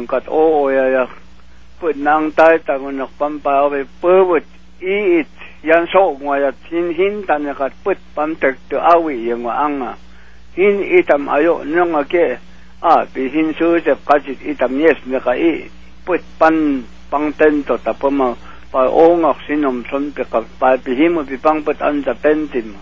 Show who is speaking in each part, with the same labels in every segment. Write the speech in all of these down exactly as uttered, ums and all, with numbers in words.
Speaker 1: kat o ya ya put nang tai ta ngon pam pa ve put i it yan so ngwa hin hin tan kat put pam tek to awi yang wa anga hin itam ayo nong ake a pi hin su je kajit itam yes ne ka i put pan pang ten to ta pama pa o ngok sinom son pe ka pa pi him pi pang put an ta pentim.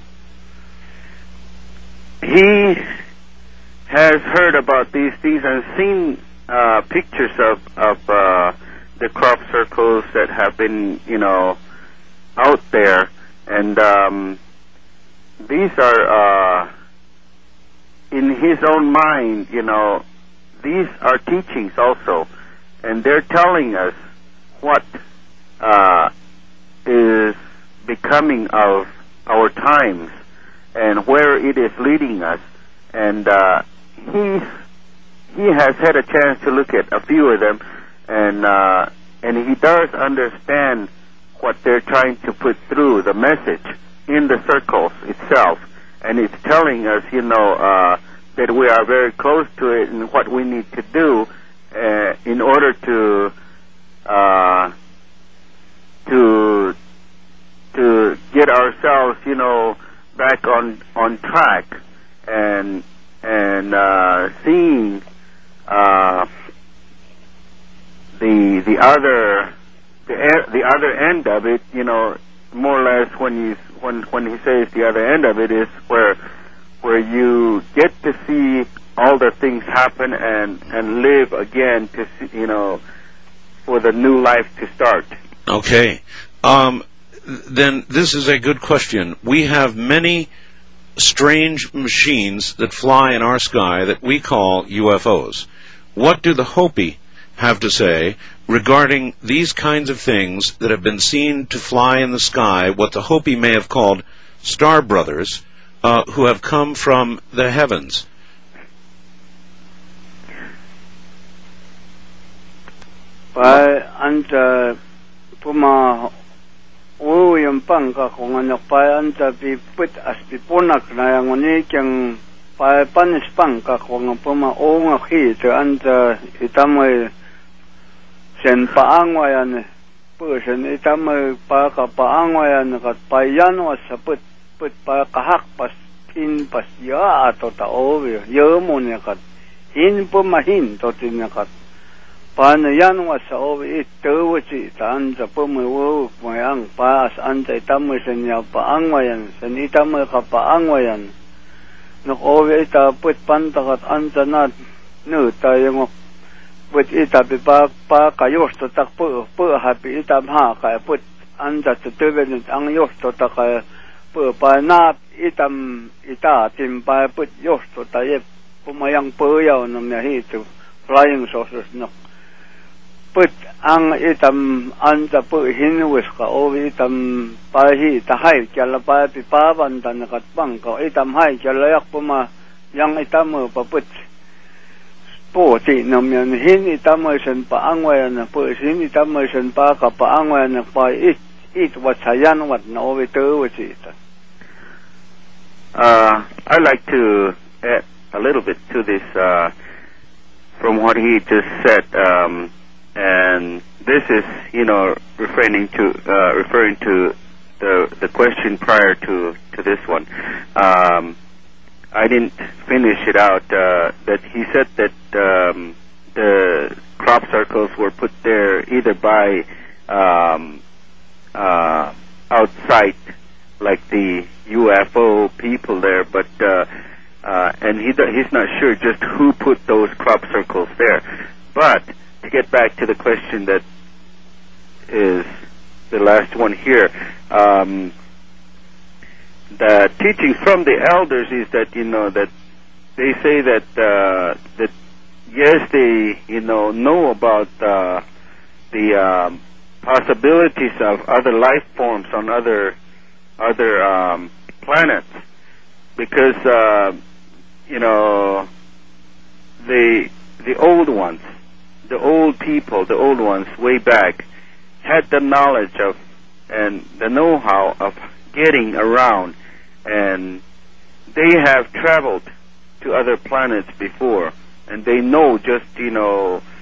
Speaker 2: He has heard about these things and seen uh, pictures of of uh, the crop circles that have been, you know, out there, and um, these are uh, in his own mind, you know, these are teachings also, and they're telling us what uh, is becoming of our times and where it is leading us. And uh, he's he has had a chance to look at a few of them, and uh, and he does understand what they're trying to put through the message in the circles itself, and it's telling us, you know, uh, that we are very close to it and what we need to do uh, in order to uh, to to get ourselves, you know, back on on track. And and uh, seeing uh, the the other the the other end of it, you know, more or less when he's when when he says the other end of it is where where you get to see all the things happen and and live again to see, you know, for the new life to start.
Speaker 3: Okay, um, then this is a good question. We have many strange machines that fly in our sky that we call U F Os. What do the Hopi have to say regarding these kinds of things that have been seen to fly in the sky, what the Hopi may have called star brothers, uh, who have come from the heavens?
Speaker 1: By and Puma o yung pang ka kung ano pa anta pi put as pi punak na yang oni kyang pa panis pang ka kung puma o nga hi to anta itamay sen paangwayan pu sen itamay pa ka paangwayan ka payan was sa put put pa kahak pas tin pas ya ato ta obyo yo mo ne ka hin puma hin to tin ka paano yan was sa obi ito wasi taan sa pumuwo mayang paas anta itamo sa niya paangwayan sa itamo ka paangwayan nok obi ita put pantakat anta na no tayo mo put ita pa pa kayos to tak po po happy ita ha kaya put anta sa tuben ang yos to tak po pa na itam ita timpa put yos to tayo pumayang po yaw ng nahito flying saucers nok put ang itam anta po hinuwis ka o itam pahi tahay kala pa pipaban tan nakatpang ka itam hay kala yak po ma yang itam mo paput po ti namyan hin itam mo sen paangwayan na po hin itam mo sen pa ka paangwayan na pa it it wat sayan wat na o ito wasi ita.
Speaker 2: Uh, I'd like to add a little bit to this uh, from what he just said. Um, And this is, you know, referring to uh, referring to the the question prior to to this one. Um, I didn't finish it out. Uh, that he said that um, the crop circles were put there either by um, uh, outside, like the U F O people there, but uh, uh, and he he's not sure just who put those crop circles there, but. To get back to the question that is the last one here, um, the teachings from the elders is that, you know, that they say that uh, that yes, they, you know, know about uh, the um, possibilities of other life forms on other other um, planets, because uh, you know the the old ones, the old people, the old ones way back had the knowledge of and the know-how of getting around, and they have traveled to other planets before, and they know just, you know,